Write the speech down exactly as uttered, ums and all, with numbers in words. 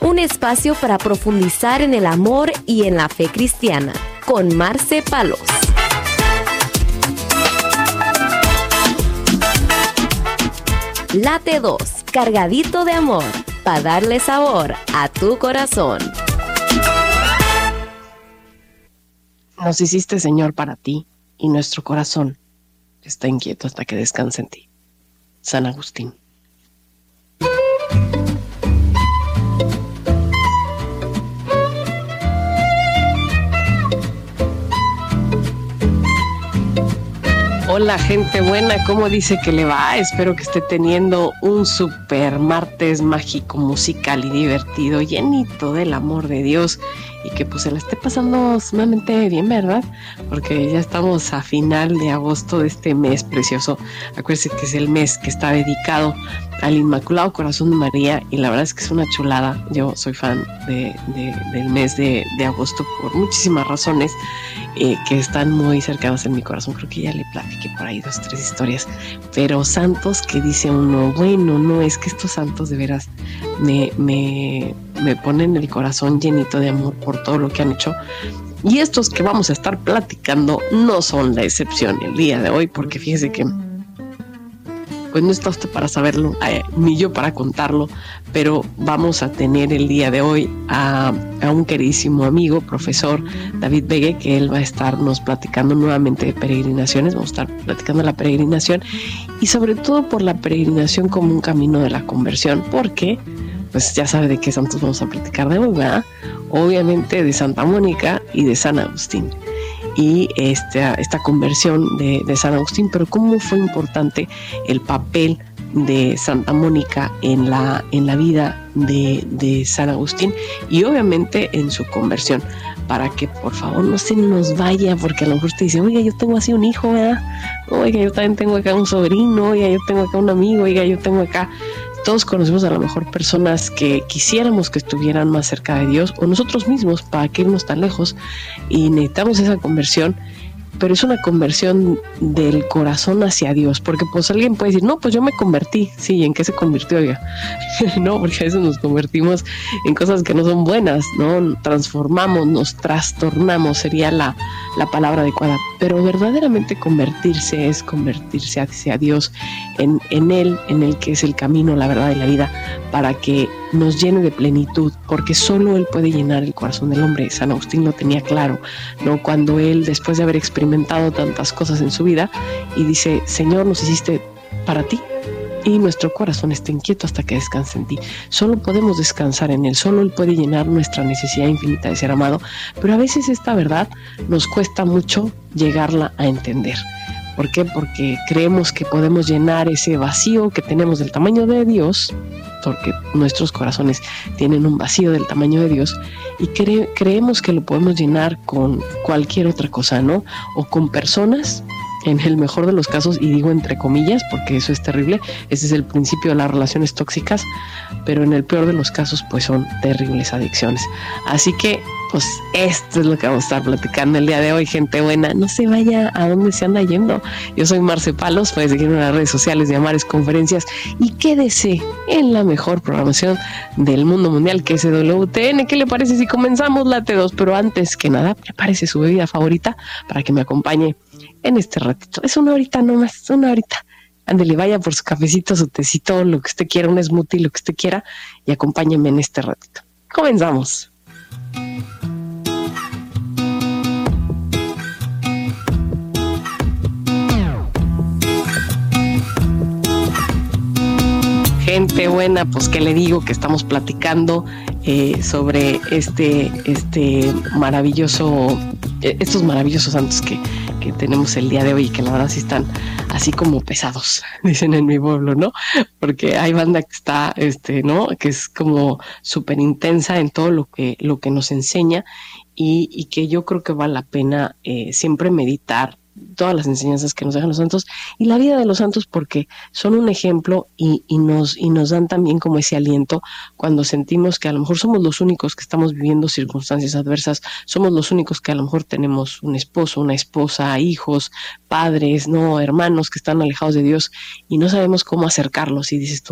un espacio para profundizar en el amor y en la fe cristiana, con Marce Palos. Late dos, cargadito de amor, para darle sabor a tu corazón. Nos hiciste, Señor, para ti, y nuestro corazón está inquieto hasta que descanse en ti. San Agustín. Hola, gente buena, ¿cómo dice que le va? Espero que esté teniendo un super martes mágico, musical y divertido, llenito del amor de Dios, y que pues se la esté pasando sumamente bien, ¿verdad? Porque ya estamos a final de agosto de este mes precioso. Acuérdense que es el mes que está dedicado al Inmaculado Corazón de María, y la verdad es que es una chulada. Yo soy fan de, de, del mes de, de agosto por muchísimas razones eh, que están muy cercanas en mi corazón. Creo que ya le platiqué por ahí dos, tres historias, pero santos que dice uno, bueno, no, es que estos santos de veras me, me, me ponen el corazón llenito de amor por todo lo que han hecho. Y estos que vamos a estar platicando no son la excepción el día de hoy, porque fíjese que pues no está usted para saberlo, eh, ni yo para contarlo, pero vamos a tener el día de hoy a, a un queridísimo amigo, profesor David Begue, que él va a estarnos platicando nuevamente de peregrinaciones. Vamos a estar platicando de la peregrinación, y sobre todo por la peregrinación como un camino de la conversión, porque pues ya sabe de qué santos vamos a platicar de hoy, ¿verdad? Obviamente de Santa Mónica y de San Agustín. Y esta, esta conversión de, de San Agustín, pero cómo fue importante el papel de Santa Mónica en la, en la vida de, de San Agustín, y obviamente en su conversión, para que por favor no se nos vaya, porque a lo mejor usted dice, oiga, yo tengo así un hijo, ¿verdad? Oiga, yo también tengo acá un sobrino, oiga, yo tengo acá un amigo, oiga, yo tengo acá... Todos conocemos a lo mejor personas que quisiéramos que estuvieran más cerca de Dios, o nosotros mismos, para que irnos tan lejos, y necesitamos esa conversión, pero es una conversión del corazón hacia Dios, porque pues alguien puede decir, no, pues yo me convertí. Sí, ¿en qué se convirtió? Oiga, no, porque a veces nos convertimos en cosas que no son buenas, ¿no? Transformamos, nos trastornamos, sería la, la palabra adecuada, pero verdaderamente convertirse es convertirse hacia Dios, en, en Él, en el que es el camino, la verdad y la vida, para que nos llene de plenitud, porque solo Él puede llenar el corazón del hombre. San Agustín lo tenía claro, ¿no? Cuando él, después de haber experimentado tantas cosas en su vida, y dice, Señor, nos hiciste para ti, y nuestro corazón está inquieto hasta que descanse en ti. Solo podemos descansar en Él, solo Él puede llenar nuestra necesidad infinita de ser amado, pero a veces esta verdad nos cuesta mucho llegarla a entender. ¿Por qué? Porque creemos que podemos llenar ese vacío que tenemos del tamaño de Dios, porque nuestros corazones tienen un vacío del tamaño de Dios, y cre- creemos que lo podemos llenar con cualquier otra cosa, ¿no? O con personas, en el mejor de los casos, y digo entre comillas porque eso es terrible, ese es el principio de las relaciones tóxicas, pero en el peor de los casos pues son terribles adicciones. Así que pues esto es lo que vamos a estar platicando el día de hoy, gente buena. No se vaya a donde se anda yendo. Yo soy Marce Palos, puedes seguirme en las redes sociales de Amares Conferencias, y quédese en la mejor programación del mundo mundial, que es W T N. ¿Qué le parece si comenzamos Late dos? Pero antes que nada, prepárese su bebida favorita para que me acompañe en este ratito. Es una horita nomás, una horita. Ándele, vaya por su cafecito, su tecito, lo que usted quiera, un smoothie, lo que usted quiera, y acompáñeme en este ratito. Comenzamos. Gente buena, pues qué le digo, que estamos platicando eh, sobre este, este maravilloso, eh, estos maravillosos santos que, que tenemos el día de hoy, y que la verdad sí están así como pesados, dicen en mi pueblo, ¿no? Porque hay banda que está, este, ¿no? Que es como súper intensa en todo lo que, lo que nos enseña, y, y que yo creo que vale la pena eh, siempre meditar todas las enseñanzas que nos dejan los santos y la vida de los santos, porque son un ejemplo y, y, nos, y nos dan también como ese aliento cuando sentimos que a lo mejor somos los únicos que estamos viviendo circunstancias adversas, somos los únicos que a lo mejor tenemos un esposo, una esposa, hijos, padres, no, hermanos que están alejados de Dios, y no sabemos cómo acercarlos, y dices tú,